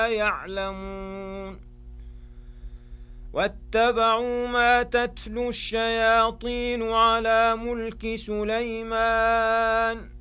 يعلمون واتبعوا ما تتلو الشياطين على ملك سليمان